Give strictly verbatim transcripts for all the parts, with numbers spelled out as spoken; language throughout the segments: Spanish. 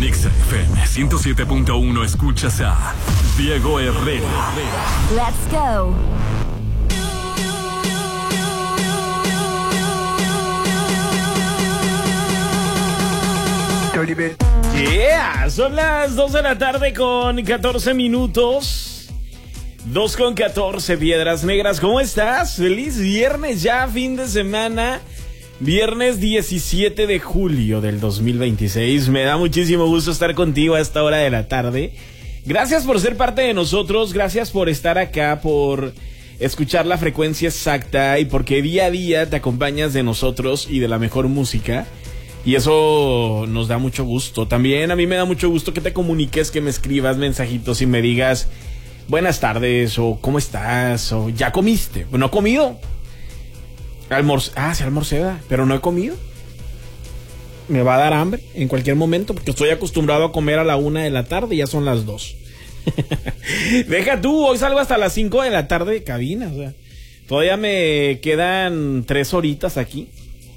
Exa F M ciento siete punto uno escuchas a Diego Herrera. Let's go. Yeah, son las dos de la tarde con catorce minutos. dos con catorce, Piedras Negras. ¿Cómo estás? Feliz viernes ya, fin de semana. Viernes diecisiete de julio del dos mil veintiséis. Me da muchísimo gusto estar contigo a esta hora de la tarde. Gracias por ser parte de nosotros. Gracias por estar acá, por escuchar la frecuencia exacta y porque día a día te acompañas de nosotros y de la mejor música. Y eso nos da mucho gusto. También a mí me da mucho gusto que te comuniques, que me escribas mensajitos y me digas buenas tardes o cómo estás o ya comiste. No he comido. Almorcé. Ah, sí almorcé, pero no he comido. Me va a dar hambre en cualquier momento porque estoy acostumbrado a comer a la una de la tarde y ya son las dos. Deja tú, hoy salgo hasta las cinco de la tarde de cabina. O sea, todavía me quedan tres horitas aquí.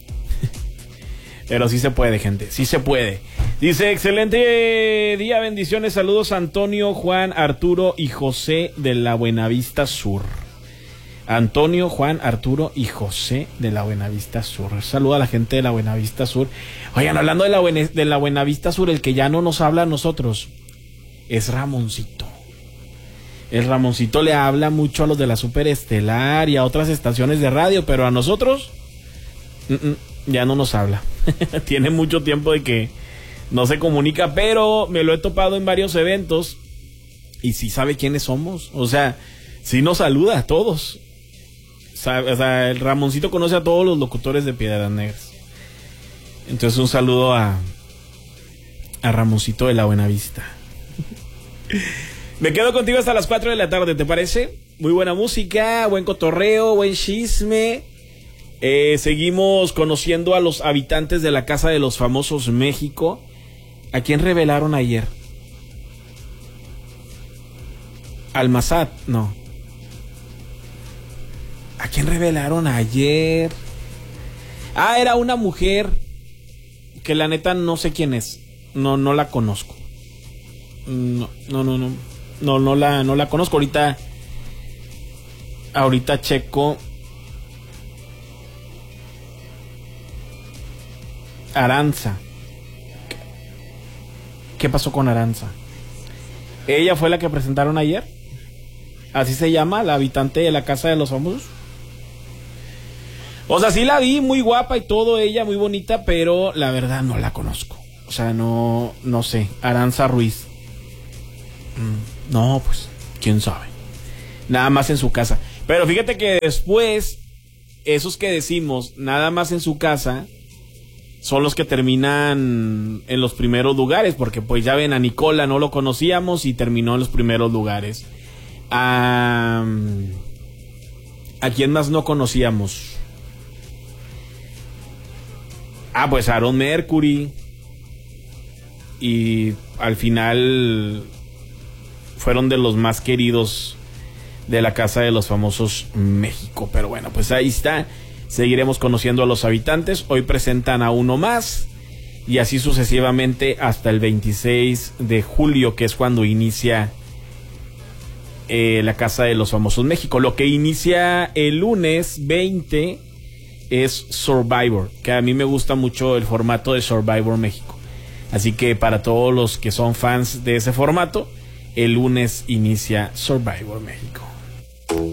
Pero sí se puede, gente, sí se puede. Dice, excelente día, bendiciones, saludos a Antonio, Juan, Arturo y José de la Buenavista Sur. Antonio, Juan, Arturo y José de la Buenavista Sur. Saludo a la gente de la Buenavista Sur. Oigan, hablando de la, Buena, de la Buenavista Sur, el que ya no nos habla a nosotros es Ramoncito. El Ramoncito le habla mucho a los de la Superestelar y a otras estaciones de radio, pero a nosotros mm-mm, ya no nos habla. Tiene mucho tiempo de que no se comunica, pero me lo he topado en varios eventos y sí sabe quiénes somos. O sea, sí nos saluda a todos. Sabe, o sea, el Ramoncito conoce a todos los locutores de Piedras Negras. Entonces un saludo a a Ramoncito de la Buenavista. Me quedo contigo hasta las cuatro de la tarde, ¿te parece? Muy buena música, buen cotorreo, buen chisme. Eh, seguimos conociendo a los habitantes de la Casa de los Famosos México. ¿A quién revelaron ayer? Almazat, no. ¿A quién revelaron ayer? Ah, era una mujer que la neta no sé quién es. No, no la conozco. No, no, no, no. No, no la, no la conozco. Ahorita, ahorita checo. Aranza. ¿Qué pasó con Aranza? ¿Ella fue la que presentaron ayer? ¿Así se llama? ¿La habitante de la Casa de los Famosos? O sea, sí la vi, muy guapa y todo, ella muy bonita, pero la verdad no la conozco. O sea, no, no sé. Aranza Ruiz. Mm, no, pues, quién sabe. Nada más en su casa. Pero fíjate que después, esos que decimos, nada más en su casa, son los que terminan en los primeros lugares, porque pues ya ven, a Nicola no lo conocíamos y terminó en los primeros lugares. A, ¿a quién más no conocíamos? Ah, pues Aaron Mercury. Y al final fueron de los más queridos de la Casa de los Famosos México. Pero bueno, pues ahí está. Seguiremos conociendo a los habitantes. Hoy presentan a uno más y así sucesivamente hasta el veintiséis de julio, que es cuando inicia eh, la Casa de los Famosos México. Lo que inicia el lunes veinte es Survivor, que a mí me gusta mucho el formato de Survivor México. Así que para todos los que son fans de ese formato, el lunes inicia Survivor México.